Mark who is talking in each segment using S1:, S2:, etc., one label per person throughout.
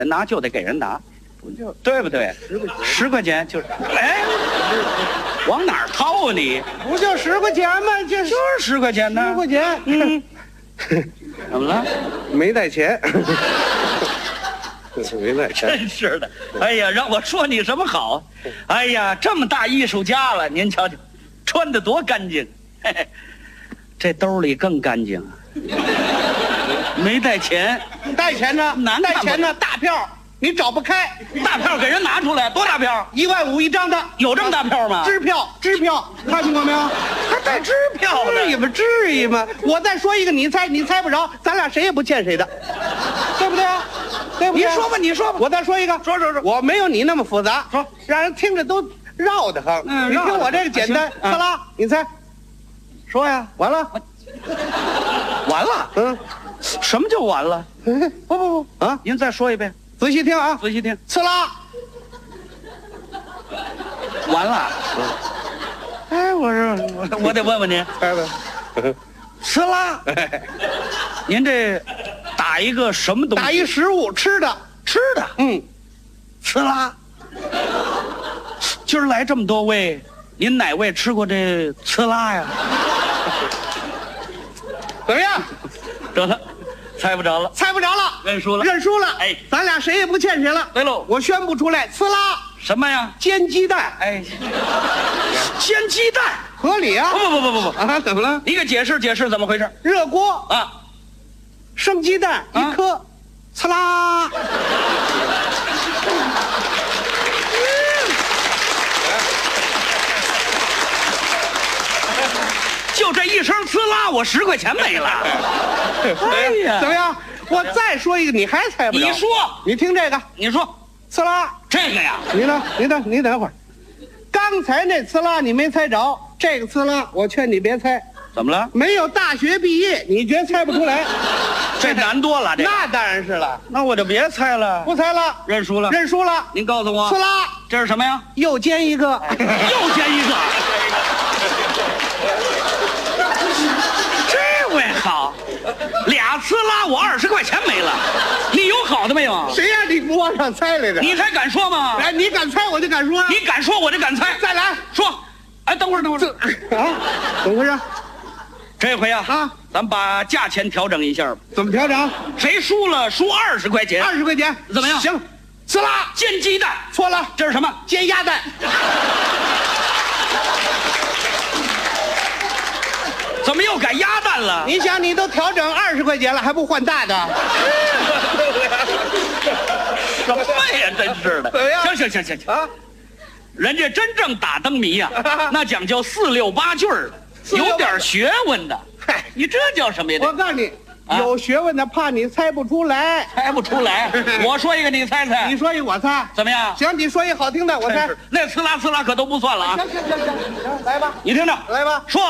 S1: 拿就得给人拿，
S2: 不就
S1: 对不对
S2: 10块钱？
S1: 10块钱就是，哎，往哪儿掏啊你？
S2: 不就10块钱吗？
S1: 就是10块钱呢。
S2: 10块钱。
S1: 嗯，怎么了？
S2: 没带钱。没带钱。
S1: 真是的，哎呀，让我说你什么好？哎呀，这么大艺术家了，您瞧瞧，穿的多干净，嘿嘿，这兜里更干净。没带钱，
S2: 带钱呢？
S1: 难看吧
S2: 带钱呢？大票你找不开，
S1: 大票给人拿出来，多大票？
S2: 1.5万一张的，
S1: 有这么大票吗？
S2: 支票，看见过没有？
S1: 还带支票呢？
S2: 至于吗？我再说一个，你猜不着，咱俩谁也不欠谁的，对不对啊？对不对？
S1: 你说吧。
S2: 我再说一个，
S1: 说。
S2: 我没有你那么复杂，
S1: 说，
S2: 让人听着都绕得慌。你听我这个简单，
S1: 行
S2: 克拉，你猜？说呀，完了，
S1: 完了。
S2: 嗯，
S1: 什么就完了？
S2: 不啊！
S1: 您再说一遍，
S2: 仔细听啊，
S1: 仔细听。
S2: 刺啦！
S1: 完了。哎，我得问问您，
S2: 猜吧。
S1: 呲啦，您这打一个什么东西？
S2: 打一食物，吃的。嗯，
S1: 呲啦。今儿来这么多位，您哪位吃过这呲啦呀？
S2: 怎么样？
S1: 得了，猜不着了，
S2: 猜不着了，
S1: 认输了。
S2: 认输了。
S1: 哎，
S2: 咱俩谁也不欠谁了。
S1: 对喽，
S2: 我宣布出来，呲啦，
S1: 什么呀？
S2: 煎鸡蛋。
S1: 哎，煎鸡蛋，
S2: 合理啊。
S1: 不
S2: 啊，怎么了？
S1: 你给解释解释怎么回事
S2: 热锅
S1: 啊？
S2: 生鸡蛋1颗，呲啦。
S1: 就这一声呲啦，我10块钱没了。哎呀，
S2: 怎么样？我再说一个，你还猜不着？
S1: 你说，
S2: 你听这个，
S1: 你说
S2: 呲啦。
S1: 这个呀？
S2: 你等会儿，刚才那呲啦你没猜着，这个呲啦我劝你别猜。
S1: 怎么了？
S2: 没有大学毕业，你绝猜不出来。
S1: 这难多了，这
S2: 那当然是了，
S1: 那我就别猜了，
S2: 不猜了，
S1: 认输了。
S2: 认输了。
S1: 您告诉我，
S2: 呲啦，
S1: 这是什么呀？
S2: 又煎一个，
S1: 又煎一个。这回好，俩呲啦，我20块钱没了。你有好的没有？
S2: 谁让你不往上猜来着？
S1: 你才敢说吗？
S2: 来，你敢猜我就敢说。
S1: 你敢说我就敢猜。
S2: 再来
S1: 说。哎，等会儿。
S2: 啊，怎么回事？
S1: 这回啊，咱把价钱调整一下吧。
S2: 怎么调整？
S1: 谁输了输20块钱
S2: ？20块钱，
S1: 怎么样？
S2: 行，呲啦，
S1: 煎鸡蛋。
S2: 错了，
S1: 这是什么？
S2: 煎鸭蛋。
S1: 怎么又改鸭蛋了？
S2: 你想，你都调整20块钱了，还不换大的？
S1: 什么呀，真是的！
S2: 怎么样？
S1: 行啊！人家真正打灯谜呀，那讲究4、6、8句儿，有点学问的。
S2: 嗨，
S1: 你这叫什么呀？
S2: 我告诉你，有学问的怕你猜不出来。
S1: 猜不出来，我说一个你猜猜。
S2: 你说一个我猜，
S1: 怎么样？
S2: 行，你说一个好听的我猜。
S1: 那呲啦呲啦可都不算了啊！
S2: 行，来吧，
S1: 你听着，
S2: 来吧，
S1: 说。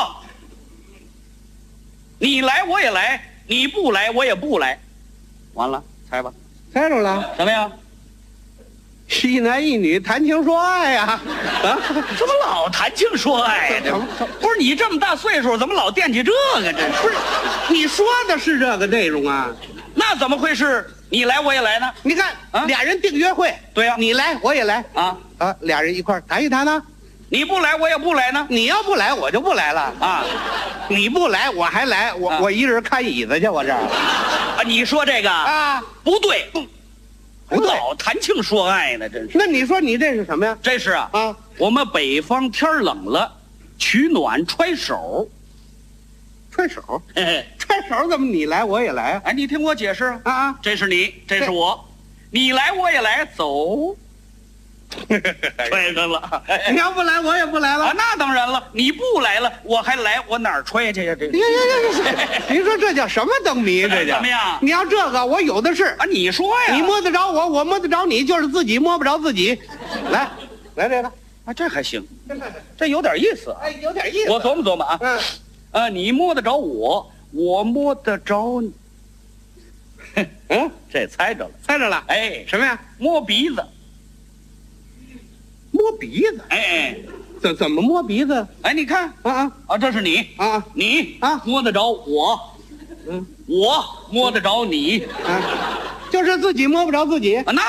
S1: 你来我也来，你不来我也不来，完了，猜吧。
S2: 猜着了。
S1: 什么呀？
S2: 一男一女谈情说爱呀！啊，
S1: 怎么老谈情说爱呀？不是你这么大岁数，怎么老惦记这个？这
S2: 不是，你说的是这个内容啊？
S1: 那怎么会是你来我也来呢？
S2: 你看，俩人订约会，
S1: 对呀，
S2: 你来我也来
S1: 啊，
S2: 俩人一块谈一谈呢。
S1: 你不来我也不来呢。
S2: 你要不来我就不来了啊！你不来我还来，我一人看椅子去，我这儿
S1: 啊！你说这个
S2: 啊
S1: 不对，
S2: 不对，
S1: 老谈情说爱呢，真是。
S2: 那你说你这是什么呀？
S1: 这是啊，我们北方天冷了，取暖揣手。
S2: 揣手？
S1: 嘿嘿，
S2: 揣手怎么你来我也来啊？
S1: 哎，你听我解释
S2: 啊！
S1: 这是你，这是我，你来我也来，走。揣上了，
S2: 你要不来我也不来了。
S1: 那当然了，你不来了我还来，我哪儿揣去呀？这
S2: 您说这叫什么灯谜？这叫
S1: 怎么样？
S2: 你要这个我有的是
S1: 啊！你说呀，
S2: 你摸得着我，我摸得着你，就是自己摸不着自己。来这个
S1: 啊，这还行，这有点意思。
S2: 哎，有点意思。
S1: 我琢磨琢磨啊。你摸得着我，我摸得着你。这猜着了，
S2: 猜着了。
S1: 哎，
S2: 什么呀？
S1: 摸鼻子。
S2: 摸鼻子，
S1: 哎，
S2: 怎么摸鼻子？
S1: 哎，你看这是你你摸得着我，我摸得着你，
S2: 就是自己摸不着自己。
S1: 那